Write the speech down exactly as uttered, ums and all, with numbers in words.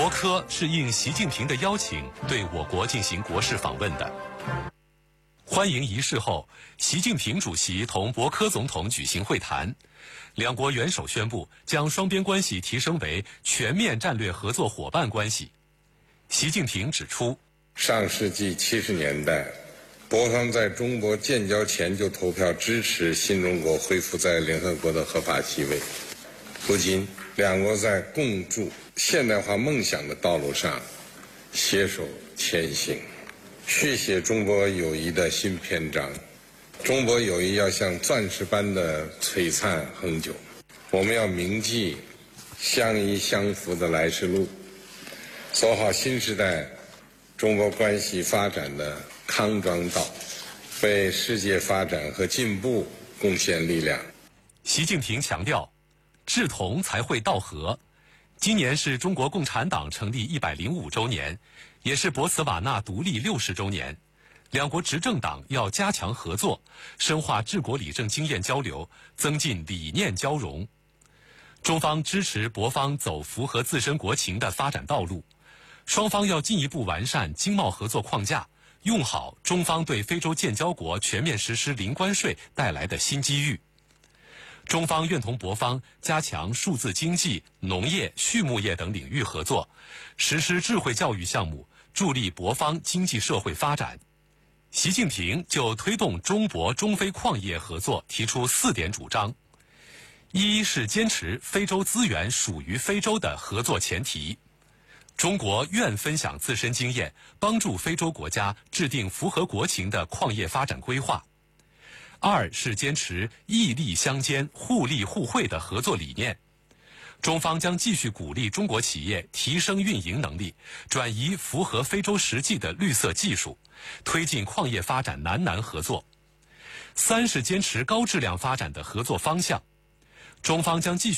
博科是应习近平的邀请对我国进行国事访问的。欢迎仪式后，习近平主席同博科总统举行会谈，两国元首宣布将双边关系提升为全面战略合作伙伴关系。习近平指出， 上世纪七十年代，博方在中国建交前就投票支持新中国恢复在联合国的合法地位。如今，两国在共筑现代化梦想的道路上携手前行，续写中国友谊的新篇章。中国友谊要像钻石般的璀璨恒久，我们要铭记相依相扶的来时路，走好新时代中国关系发展的康庄道，为世界发展和进步贡献力量。 习近平强调，志同才会道合。今年是中国共产党成立一百零五周年，也是博茨瓦纳独立六十周年。两国执政党要加强合作，深化治国理政经验交流，增进理念交融。中方支持博方走符合自身国情的发展道路，双方要进一步完善经贸合作框架，用好中方对非洲建交国全面实施零关税带来的新机遇。中方愿同博方加强数字经济、农业、畜牧业等领域合作，实施智慧教育项目，助力博方经济社会发展。习近平就推动中博中非矿业合作提出四点主张：一是坚持非洲资源属于非洲的合作前提，中国愿分享自身经验，帮助非洲国家制定符合国情的矿业发展规划。二是坚持义利相兼、互利互惠的合作理念，中方将继续鼓励中国企业提升运营能力，转移符合非洲实际的绿色技术，推进矿业发展南南合作。三是坚持高质量发展的合作方向，中方将继续